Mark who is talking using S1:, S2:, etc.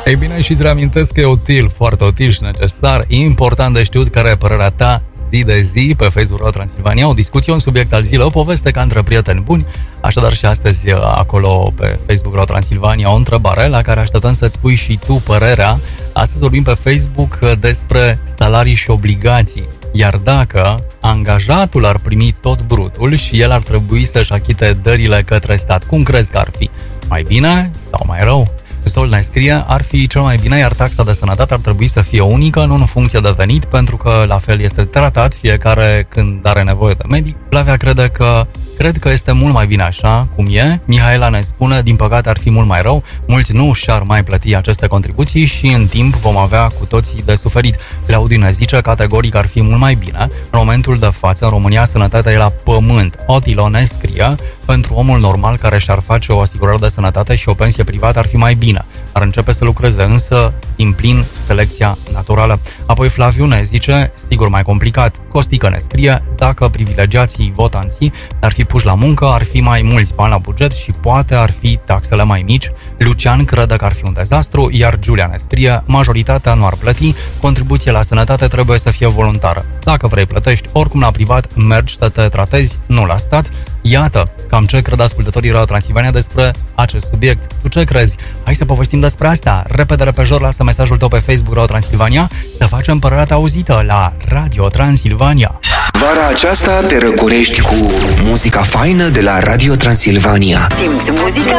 S1: Ei bine, și îți reamintesc că e util, foarte util și necesar, important de știut care e părerea ta zi de zi pe Facebook Radio Transilvania, o discuție, un subiect al zilei, o poveste ca între prieteni buni. Așadar și astăzi acolo pe Facebook Radio Transilvania o întrebare la care așteptăm să-ți spui și tu părerea. Astăzi vorbim pe Facebook despre salarii și obligații. Iar dacă angajatul ar primi tot brutul și el ar trebui să-și achite dările către stat, cum crezi că ar fi? Mai bine sau mai rău? Sol ne scrie, ar fi cel mai bine, iar taxa de sănătate ar trebui să fie unică, nu în funcție de venit, pentru că la fel este tratat fiecare când are nevoie de medic. Flavia cred că este mult mai bine așa cum e. Mihaela ne spune, din păcate ar fi mult mai rău, mulți nu și-ar mai plăti aceste contribuții și în timp vom avea cu toții de suferit. Claudiu ne zice, categoric ar fi mult mai bine. În momentul de față, în România, sănătatea e la pământ. Otilo ne scrie, pentru omul normal care și-ar face o asigurare de sănătate și o pensie privată ar fi mai bine. Ar începe să lucreze însă din plin selecția naturală. Apoi Flaviu ne zice, sigur mai complicat. Costică ne scrie, dacă privilegiații votanții ar fi puși la muncă, ar fi mai mulți bani la buget și poate ar fi taxele mai mici. Lucian crede că ar fi un dezastru, iar Giulia ne scrie, majoritatea nu ar plăti, contribuția la sănătate trebuie să fie voluntară. Dacă vrei plătești, oricum la privat mergi să te tratezi, nu la stat. Iată, cam ce cred ascultătorii Radio Transilvania despre acest subiect. Tu ce crezi? Hai să povestim despre asta. Repede, repejor, lasă mesajul tău pe Facebook Radio Transilvania să facem părerea ta auzită la Radio Transilvania.
S2: Vara aceasta te răcorești cu muzica faină de la Radio Transilvania.
S3: Simți muzica?